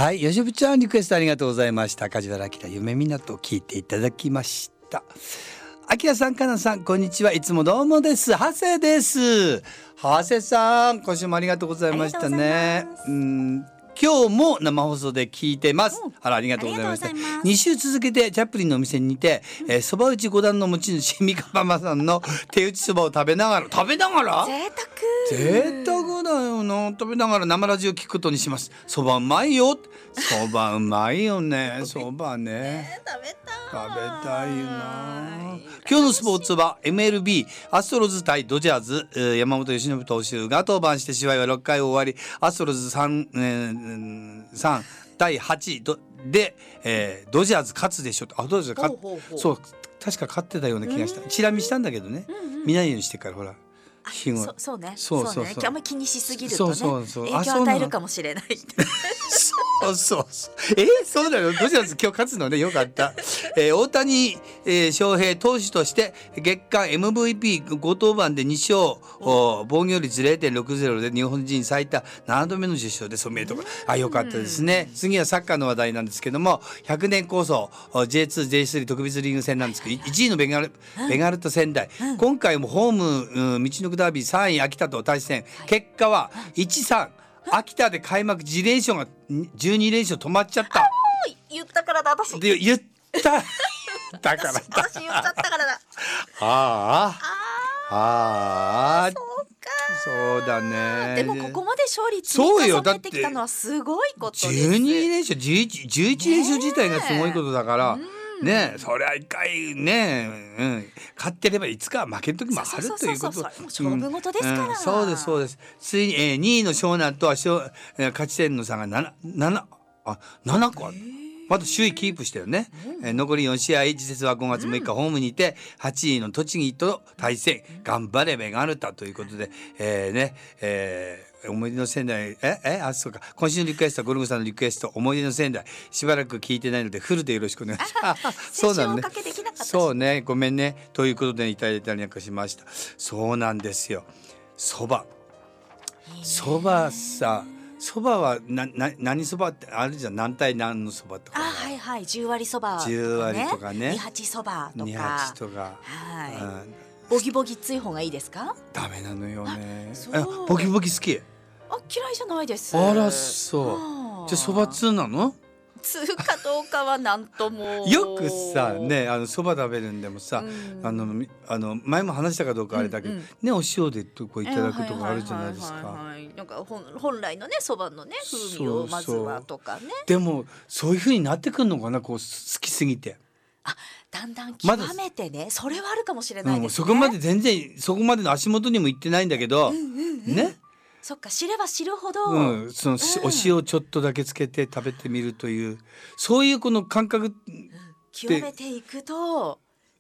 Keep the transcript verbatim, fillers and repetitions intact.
はい、よしぶちゃんリクエストありがとうございました。梶原明夢港を聞いていただきました。明さん、かなさん、こんにちは。いつもどうもです。長谷です。長谷さん、今週もありがとうございましたね。うん、今日も生放送で聞いてます。あら、ありがとうございました。に週続けてチャップリンのお店にて、えー、そば打ち五段の持ち主三河ママさんの手打ちそばを食べながら食べながら贅沢贅沢だよな。食べながら生ラジオ聞くことにします。そばうまいよ。そばうまいよね。そばね。 食べたい食べたいな。今日のスポーツは エムエルビー アストロズ対ドジャーズ、えー、山本由伸投手が登板して試合はろっかい終わり、アストロズ さん,、えー、さん対はちで、えー、ドジャーズ勝つでしょと。あ、ドジャーズ勝つ。そう、確か勝ってたような気がした。チラ見したんだけどね、うんうん、見ないようにしてからほら。 そ, そうねそうそうそう、 ね、あんまり気にしすぎるとね、 そうそうそう、 影響を与えるかもしれないそうそうそう、えー、そうだよ。ドジャーズ今日勝つのね、よかった、えー、大谷、えー、翔平投手として月間 エムブイピーご 登板でに勝、防御率 ゼロてんろくゼロ で日本人最多ななどめの受賞です。おめでとう。あ、よかったですね。次はサッカーの話題なんですけども、ひゃくねん構想 ジェイツー、ジェイスリー 特別リーグ戦なんですけど、いちいのベガル、ベガルト仙台、うん、今回もホーム、うん、道のくダービーさんい秋田と対戦、結果はいちたいさん、秋田で開幕じゅう連勝がじゅうに連勝止まっちゃった。 言ったからだ私。 で言っただからだ私言っちゃったからだ。 ああああ、 そうか。 そうだね。 でもここまで勝利積み重ねてきたのはすごいことです。 じゅうに連勝、じゅういち、じゅういち連勝自体がすごいことだから。ねえ、そりゃ一回ね、うん、勝ってればいつか負ける時もあるということ。 勝負事ですから、うんうん、 そうですそうです。ついに、えー、にいの湘南とは勝、えー、勝ち点の差がなな、なな、あ、ななこある。まだ首位キープしてるね、うん、えー、残りよん試合、次節はごがつむいかホームにてはちいの栃木と対戦、うん、頑張れベガルタということで、えー、ね、えー思い出の仙台、ええあそうか、今週のリクエストはゴルゴさんのリクエスト、思い出の仙台、しばらく聞いてないのでフルでよろしくお願いします。そうなんね、そうね、ごめんね、ということでいただいたりなんかしました。そうなんですよ。そばそばさ、そばはなな何そばってあるじゃん。何対何のそばとか、 あ、はいはい、じゅう割そばとかね、じゅう割とかね、に八そばとか、 に八とか、 はい、うん、ボギボギつい方がいいですか？ ダメなのよね。ボギボギ好き？ あ、嫌いじゃないです。 あら、そう。じゃあそば通なの？ 通かどうかはなんとも。 よくさね、あのそば食べるんでもさ、うん、あのあの前も話したかどうかあれだけど、うんうん、ね、お塩でとこういただくとかあるじゃないですか。 なんか本本来のねそばのね風味をまずはとかね。 でもそういう風になってくるのかな、こう好きすぎて。 あ、だんだん極めてね、ま、それはあるかもしれないですね、うん、 そこまで全然そこまでの足元にも行ってないんだけど、うんうんうん、ね。 そっか、知れば知るほど、 うん、その、うん、お塩ちょっとだけつけて食べてみるという、そういうこの感覚って、 うん、極めていくと